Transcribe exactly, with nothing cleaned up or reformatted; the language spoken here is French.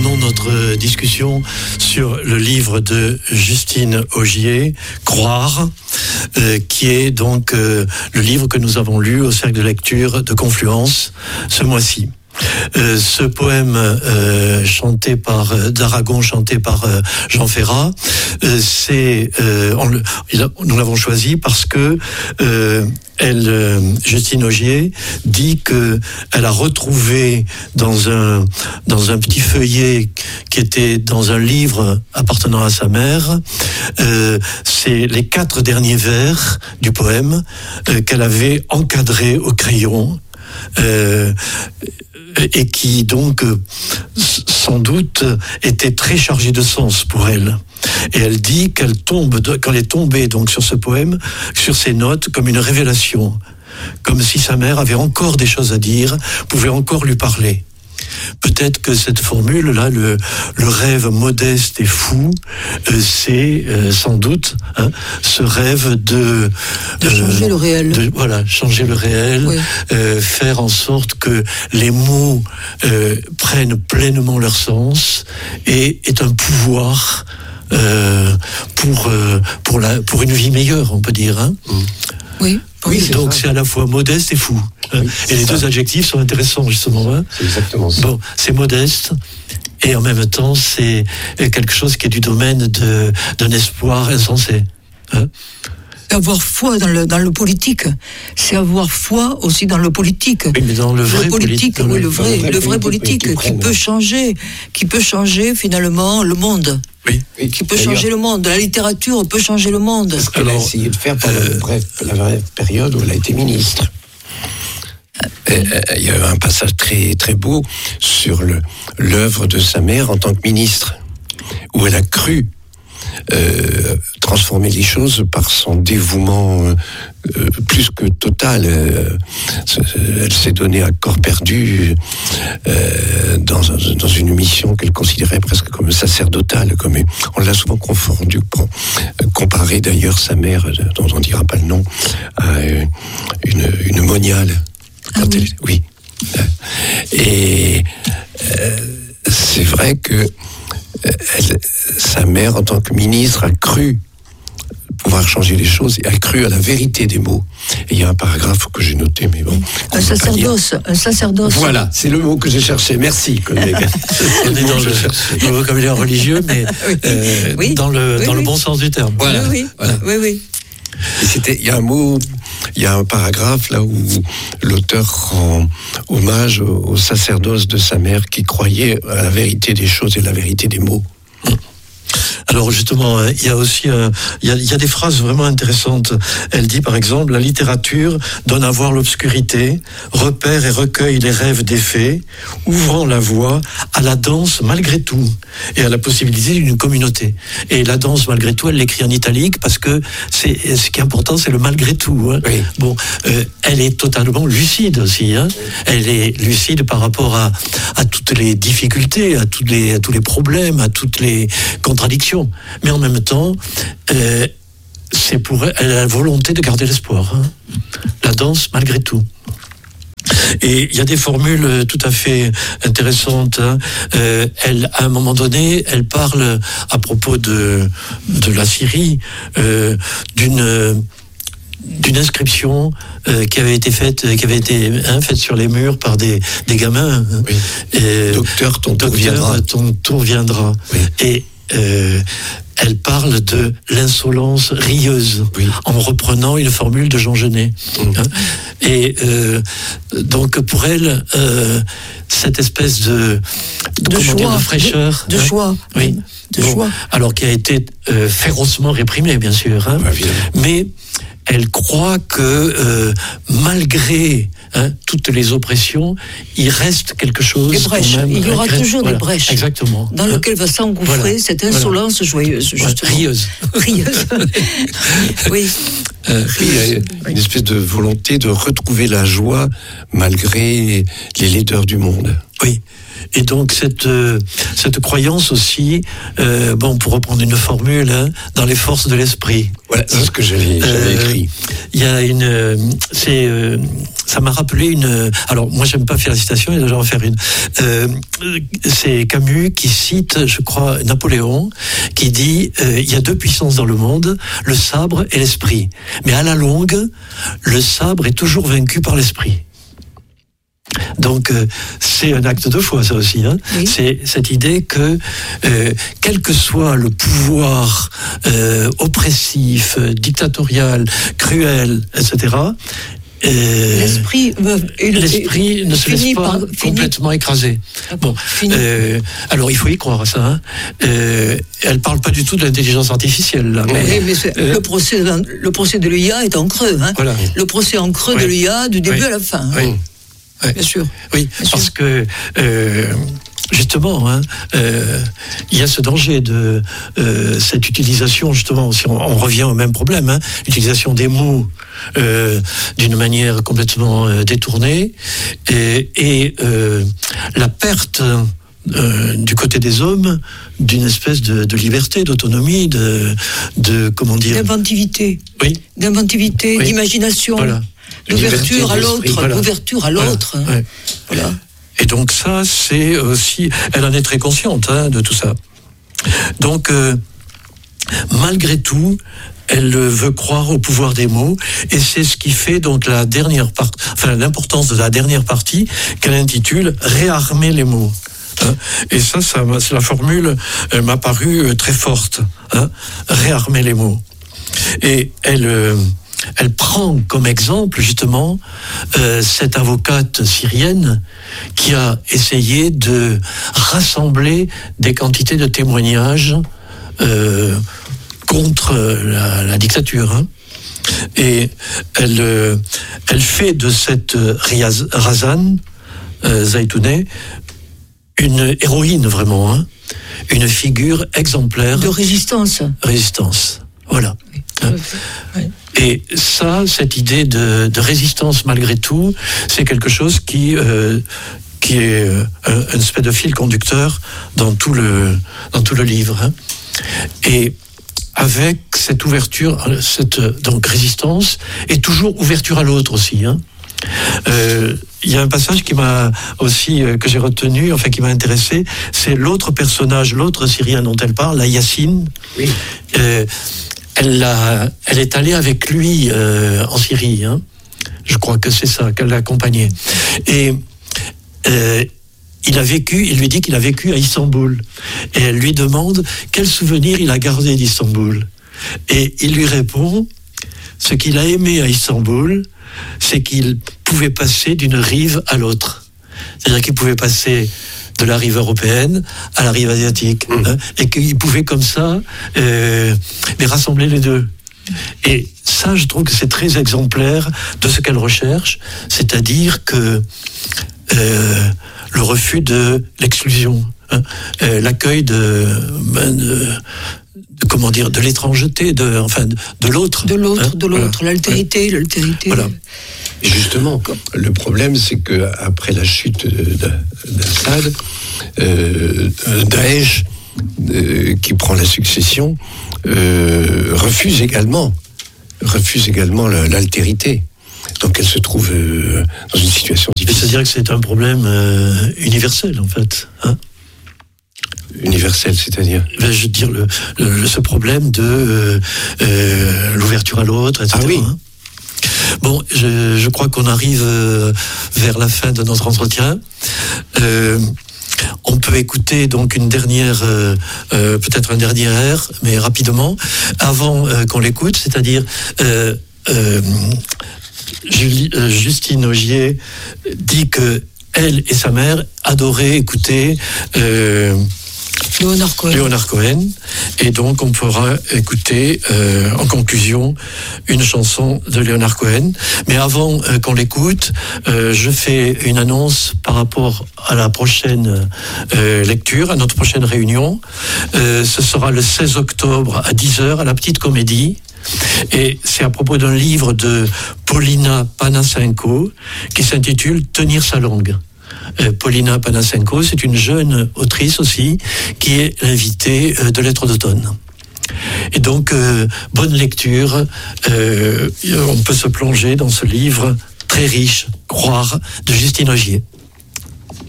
reprenons notre discussion sur le livre de Justine Ogier, Croire, euh, qui est donc euh, le livre que nous avons lu au cercle de lecture de Confluence ce mois-ci. Euh, ce poème euh, chanté par euh, d'Aragon, chanté par euh, Jean Ferrat, euh, c'est euh, on le, a, nous l'avons choisi parce que euh, elle, euh, Justine Ogier, dit que elle a retrouvé dans un dans un petit feuillet qui était dans un livre appartenant à sa mère, euh, c'est les quatre derniers vers du poème euh, qu'elle avait encadrés au crayon. Euh, et qui donc sans doute était très chargé de sens pour elle. Et elle dit qu'elle tombe, quand elle est tombée donc sur ce poème, sur ces notes, comme une révélation, comme si sa mère avait encore des choses à dire, pouvait encore lui parler. Peut-être que cette formule-là, le, le rêve modeste et fou, euh, c'est euh, sans doute hein, ce rêve de... De changer euh, le réel. De, voilà, changer le réel, oui. euh, faire en sorte que les mots euh, prennent pleinement leur sens et est un pouvoir euh, pour, euh, pour, la, pour une vie meilleure, on peut dire. Hein. Mmh. Oui. Oui, c'est donc ça. C'est à la fois modeste et fou. Hein. Oui, et les ça. Deux adjectifs sont intéressants, justement. Hein. C'est exactement ça. Bon, c'est modeste, et en même temps, c'est quelque chose qui est du domaine de, d'un espoir insensé. Hein. Avoir foi dans le, dans le politique, c'est avoir foi aussi dans le politique. Oui, mais dans le vrai le politique. politique oui, le vrai, le vrai, le vrai politique, politique qui, qui peut changer, qui peut changer finalement le monde. Oui. oui. Qui peut changer le monde. La littérature peut changer le monde. C'est ce qu'elle a essayé de faire pendant euh, bref, la vraie période où elle a été ministre. Il y a un passage très, très beau sur le, l'œuvre de sa mère en tant que ministre, où elle a cru Euh, transformer les choses par son dévouement euh, euh, plus que total. Euh, elle s'est donnée à corps perdu euh, dans, dans une mission qu'elle considérait presque comme sacerdotale. Comme, on l'a souvent confondu, comparé d'ailleurs sa mère, dont on ne dira pas le nom, à une, une moniale. Ah oui. Elle, oui. Et euh, c'est vrai que Elle, sa mère, en tant que ministre, a cru pouvoir changer les choses et a cru à la vérité des mots. Et il y a un paragraphe que j'ai noté, mais bon. Un sacerdoce, un sacerdoce. Voilà, c'est le mot que j'ai cherché. Merci, collègue. On est dans le, le vocabulaire religieux, mais oui. Euh, oui. dans, le, oui, dans oui. le bon sens du terme. Voilà. Oui, oui. Voilà. oui, oui. Et c'était, il y a un mot, il y a un paragraphe là où l'auteur rend hommage au, au sacerdoce de sa mère qui croyait à la vérité des choses et la vérité des mots. Alors justement, il y a aussi euh, il, y a, il y a des phrases vraiment intéressantes. Elle dit par exemple: la littérature donne à voir l'obscurité, repère et recueille les rêves des faits, ouvrant la voie à la danse malgré tout et à la possibilité d'une communauté. Et la danse malgré tout, elle l'écrit en italique parce que c'est ce qui est important, c'est le malgré tout. Hein. Oui. Bon, euh, elle est totalement lucide aussi. Hein. Elle est lucide par rapport à, à toutes les difficultés, à toutes les à tous les problèmes, à toutes les contradictions. Mais en même temps, euh, c'est pour elle, elle a la volonté de garder l'espoir. Hein. La danse malgré tout. Et il y a des formules tout à fait intéressantes. Hein. Euh, elle, à un moment donné, elle parle à propos de de la Syrie euh, d'une d'une inscription euh, qui avait été faite, qui avait été hein, faite sur les murs par des des gamins. Hein. Oui. Et, docteur, ton docteur, tour viendra. Ton tour viendra. Oui. Et Euh, elle parle de l'insolence rieuse, oui. en reprenant une formule de Jean Genet. Mmh. Hein et euh, donc pour elle, euh, cette espèce de de, de, choix, dire, de fraîcheur, de, de hein, choix, oui, de bon, choix. Alors qui a été euh, férocement réprimée, bien sûr, hein, ouais, mais elle croit que euh, malgré hein, toutes les oppressions, il reste quelque chose. Des brèches. Quand même, il y aura crée, toujours voilà, des brèches. Exactement. Dans hein, lequel va s'engouffrer voilà, cette insolence voilà. joyeuse, justement. Rieuse. Rieuse. oui. Euh, il y a une espèce de volonté de retrouver la joie malgré les laideurs du monde. Oui. Et donc cette euh, cette croyance aussi, euh, bon, pour reprendre une formule, hein, dans les forces de l'esprit. Voilà, c'est ce que j'avais, j'avais euh, écrit. Il y a une, euh, c'est, euh, ça m'a rappelé une. Alors moi, j'aime pas faire la citation, et j'en vais faire une. Euh, c'est Camus qui cite, je crois, Napoléon, qui dit euh, il y a deux puissances dans le monde, le sabre et l'esprit. Mais à la longue, le sabre est toujours vaincu par l'esprit. Donc euh, c'est un acte de foi, ça aussi. Hein. Oui. C'est cette idée que euh, quel que soit le pouvoir euh, oppressif, euh, dictatorial, cruel, et cetera. Euh, l'esprit, euh, l'esprit euh, ne se laisse pas par, complètement finit. écraser. Bon, euh, alors il faut y croire à ça. Hein. Euh, elle parle pas du tout de l'intelligence artificielle. Là, mais, oui, mais euh, le procès, le procès de l'I A est en creux. Hein. Voilà. Le procès en creux oui. de l'I A du début oui. à la fin. Oui. Hein. Oui. Bien sûr. Oui, Bien parce sûr. que euh, justement, hein, euh, il y a ce danger de euh, cette utilisation, justement, si on, on revient au même problème, hein, l'utilisation des mots euh, d'une manière complètement euh, détournée et, et euh, la perte euh, du côté des hommes d'une espèce de, de liberté, d'autonomie, de, de comment dire, d'inventivité, oui, d'inventivité, oui. d'imagination. Voilà. L'ouverture à l'autre, voilà. l'ouverture à l'autre. Voilà. Ouais. Voilà. Et donc ça, c'est aussi, elle en est très consciente hein, de tout ça. Donc, euh, malgré tout, elle veut croire au pouvoir des mots, et c'est ce qui fait donc la dernière partie, enfin l'importance de la dernière partie qu'elle intitule réarmer les mots. Hein. Et ça, ça, la formule elle m'a paru très forte. Hein. Réarmer les mots. Et elle. Euh, Elle prend comme exemple justement euh, cette avocate syrienne qui a essayé de rassembler des quantités de témoignages euh, contre la, la dictature. Hein. Et elle, euh, elle fait de cette Riaz, Razan euh, Zaitouneh une héroïne vraiment, hein, une figure exemplaire de résistance. Résistance, voilà. Oui. Hein. Oui. Et ça, cette idée de, de résistance malgré tout, c'est quelque chose qui euh, qui est un, un espèce de fil conducteur dans tout le dans tout le livre. Hein. Et avec cette ouverture, cette donc résistance, et toujours ouverture à l'autre aussi. Hein. Euh, il y a un passage qui m'a aussi euh, que j'ai retenu, enfin qui m'a intéressé, c'est l'autre personnage, l'autre Syrien dont elle parle, la Yassine. Oui. Euh, Elle, a, elle est allée avec lui euh, en Syrie. Hein. Je crois que c'est ça qu'elle l'a accompagné. Et euh, il a vécu, il lui dit qu'il a vécu à Istanbul. Et elle lui demande quel souvenir il a gardé d'Istanbul. Et il lui répond, ce qu'il a aimé à Istanbul, c'est qu'il pouvait passer d'une rive à l'autre. C'est-à-dire qu'il pouvait passer de la rive européenne à la rive asiatique, mmh. hein, et qu'il pouvait comme ça euh, les rassembler les deux. Et ça, je trouve que c'est très exemplaire de ce qu'elle recherche, c'est-à-dire que euh, le refus de l'exclusion, hein, euh, l'accueil de, ben, de, de comment dire, de l'étrangeté, de enfin de, de l'autre, de l'autre, hein, de l'autre, voilà. l'altérité, ouais. l'altérité. Voilà. Et justement, le problème, c'est que après la chute d'Assad, euh, Daesh, euh, qui prend la succession, euh, refuse également, refuse également l'altérité. Donc elle se trouve euh, dans une situation difficile. C'est-à-dire que c'est un problème euh, universel, en fait. Hein, universel, c'est-à-dire ben, je veux dire, le, le, ce problème de euh, euh, l'ouverture à l'autre, et cetera. Ah oui. Hein. Bon, je, je crois qu'on arrive euh, vers la fin de notre entretien. Euh, on peut écouter donc une dernière, euh, euh, peut-être un dernier air, mais rapidement, avant euh, qu'on l'écoute, c'est-à-dire euh, euh, Julie, euh, Justine Ogier dit que elle et sa mère adoraient écouter euh, Léonard Cohen. Léonard Cohen, et donc on pourra écouter euh, en conclusion une chanson de Léonard Cohen. Mais avant euh, qu'on l'écoute, euh, je fais une annonce par rapport à la prochaine euh, lecture, à notre prochaine réunion. Euh, ce sera le seize octobre à dix heures à la Petite Comédie. Et c'est à propos d'un livre de Paulina Panasenko qui s'intitule « Tenir sa langue ». euh, Paulina Panasenko, c'est une jeune autrice aussi, qui est l'invitée euh, de Lettres d'automne. Et donc, euh, bonne lecture, euh, on peut se plonger dans ce livre très riche, Croire, de Justine Ogier.